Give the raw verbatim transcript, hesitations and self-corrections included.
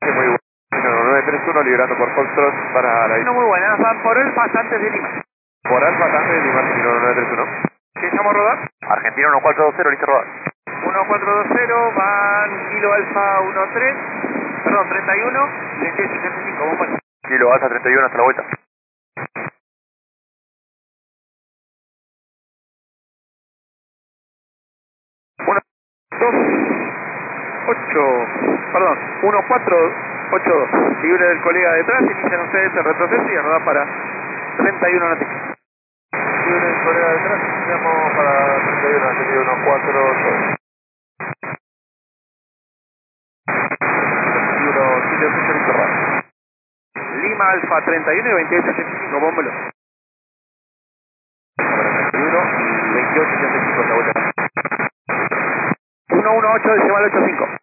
Muy bueno. nueve tres uno liberando por Foxtrot para la... No, muy buenas, van por el pasante de Lima. Por Alfa Tango y Lima Argentino nueve tres uno. ¿Qué llamo rodar? Argentina uno cuatro dos cero, listo rodar. uno cuatro dos cero, van Kilo Alfa uno tres, perdón, treinta y uno, veintiocho ochenta y cinco, bomba. Kilo Alfa treinta y uno hasta la vuelta. uno dos ocho, perdón, uno cuatro ocho dos. Libre del colega detrás, inician ustedes el retroceso y rodar para treinta y uno N T. Libre del colega detrás, iniciamos para treinta y uno, treinta y uno cuatro dos. treinta y uno siete ocho, listo rodar. Lima Alfa treinta y uno y veintiocho ochenta y cinco, bómbalo. treinta y uno y veintiocho ochenta y cinco hasta la vuelta. uno uno ocho decimal ochenta y cinco.